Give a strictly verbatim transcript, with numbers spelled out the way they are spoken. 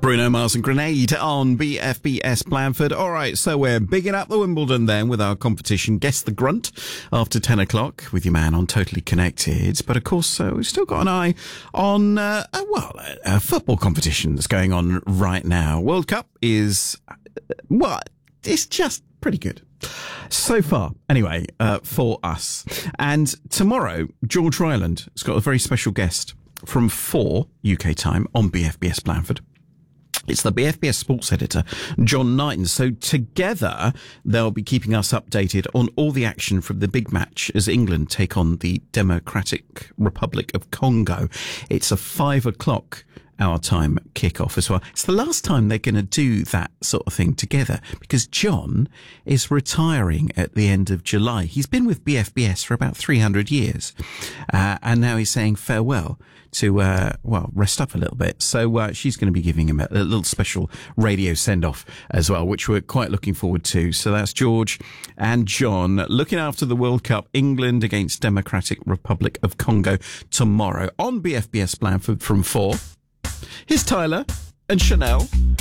Bruno Mars and Grenade on B F B S Blandford. All right, so we're bigging up the Wimbledon then with our competition Guess the Grunt after ten o'clock with your man on Totally Connected. But of course, uh, we've still got an eye on, uh, uh, well, a, a football competition that's going on right now. World Cup is, uh, well, it's just pretty good. So far, anyway, uh, for us. And tomorrow, George Ryland has got a very special guest from four U K time on B F B S Blandford. It's the B F B S sports editor, John Knighton. So together, they'll be keeping us updated on all the action from the big match as England take on the Democratic Republic of Congo. It's a five o'clock our time kickoff as well. It's the last time they're going to do that sort of thing together because John is retiring at the end of July. He's been with B F B S for about three hundred years. Uh, and now he's saying farewell to, uh, well, rest up a little bit. So, uh, she's going to be giving him a, a little special radio send off as well, which we're quite looking forward to. So that's George and John looking after the World Cup, England against Democratic Republic of Congo tomorrow on B F B S Blandford from four. Here's Tyler and Chanel.